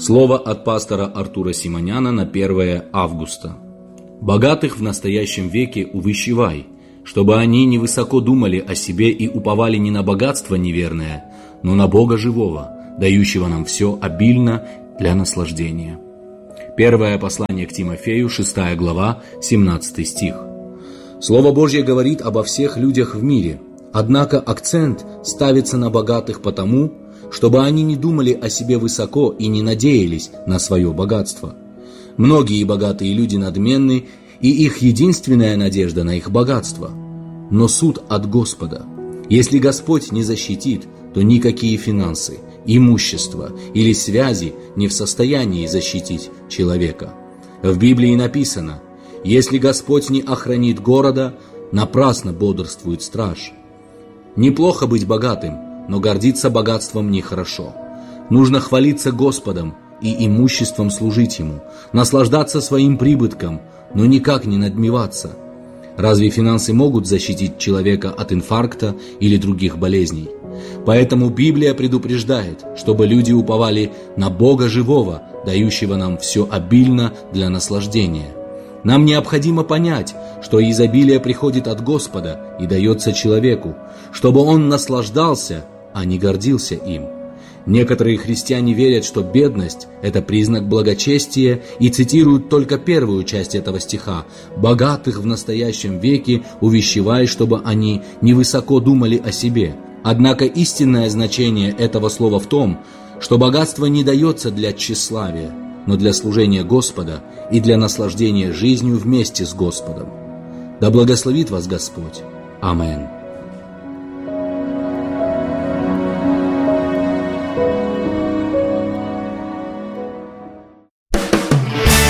Слово от пастора Артура Симоняна на 1 августа. «Богатых в настоящем веке увещевай, чтобы они невысоко думали о себе и уповали не на богатство неверное, но на Бога живого, дающего нам все обильно для наслаждения». Первое послание к Тимофею, 6 глава, 17 стих. Слово Божье говорит обо всех людях в мире, однако акцент ставится на богатых потому, чтобы они не думали о себе высоко и не надеялись на свое богатство. Многие богатые люди надменны, и их единственная надежда на их богатство. Но суд от Господа. Если Господь не защитит, то никакие финансы, имущество или связи не в состоянии защитить человека. В Библии написано: «Если Господь не охранит города, напрасно бодрствует страж». Неплохо быть богатым, но гордиться богатством нехорошо. Нужно хвалиться Господом и имуществом служить Ему, наслаждаться своим прибытком, но никак не надмеваться. Разве финансы могут защитить человека от инфаркта или других болезней? Поэтому Библия предупреждает, чтобы люди уповали на Бога живого, дающего нам все обильно для наслаждения. Нам необходимо понять, что изобилие приходит от Господа и дается человеку, чтобы он наслаждался, а не гордился им. Некоторые христиане верят, что бедность – это признак благочестия, и цитируют только первую часть этого стиха: «Богатых в настоящем веке увещевай, чтобы они невысоко думали о себе». Однако истинное значение этого слова в том, что богатство не дается для тщеславия, но для служения Господа и для наслаждения жизнью вместе с Господом. Да благословит вас Господь. Аминь.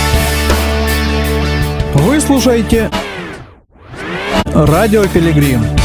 Вы слушаете Радио Пилигрим.